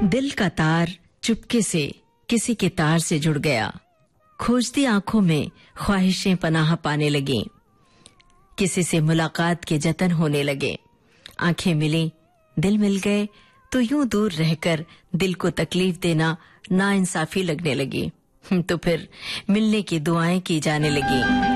दिल का तार चुपके से किसी के तार से जुड़ गया। खोजती आंखों में ख्वाहिशें पनाह पाने लगीं। किसी से मुलाकात के जतन होने लगे। आंखें मिली, दिल मिल गए तो यूं दूर रहकर दिल को तकलीफ देना नाइंसाफी लगने लगी। तो फिर मिलने की दुआएं की जाने लगी।